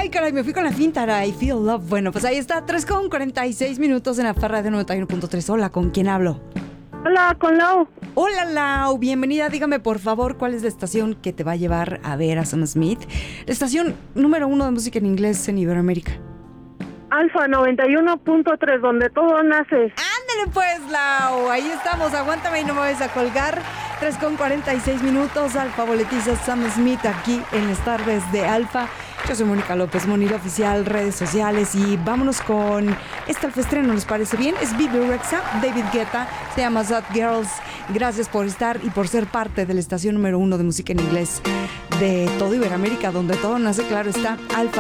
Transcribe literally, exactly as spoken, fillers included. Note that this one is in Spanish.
Ay, caray, me fui con la finta. I feel love. Bueno, pues ahí está, tres con cuarenta y seis minutos en la Farra de noventa y uno punto tres. Hola, ¿con quién hablo? Hola, con Lau. Hola, Lau, bienvenida. Dígame, por favor, ¿cuál es la estación que te va a llevar a ver a Sam Smith? La estación número uno de música en inglés en Iberoamérica. Alfa noventa y uno punto tres, donde todo nace. Ándale pues, Lau, ahí estamos. Aguántame y no me vayas a colgar. tres con cuarenta y seis minutos. Alfa boletiza Sam Smith aquí en las tardes de Alfa. Yo soy Mónica López, Monira Oficial, redes sociales, y vámonos con este alfaestreno, ¿les parece bien? Es Bebe Rexha, David Guetta, se llama Sad Girls. Gracias por estar y por ser parte de la estación número uno de música en inglés de todo Iberoamérica, donde todo nace, claro está, Alfa.